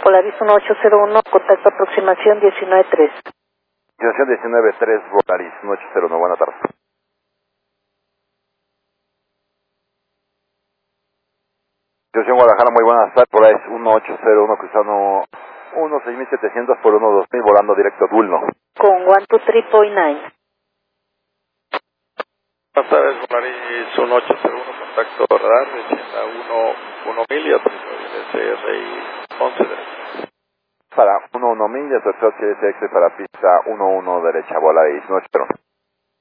Polaris 1801, contacto aproximación 193. Aproximación 193, Polaris 1801, buenas tardes. Aproximación Guadalajara, muy buenas tardes, Polaris 1801, cruzando 16700 por 12000, volando directo a Dulno. Con 123.9. Buenas tardes, Polaris 1801, contacto radar, descienda 1000 y aterrizaje SRI 11 derecha. Para 1000 y aterrizaje SX para pista 11 derecha, Polaris 1801.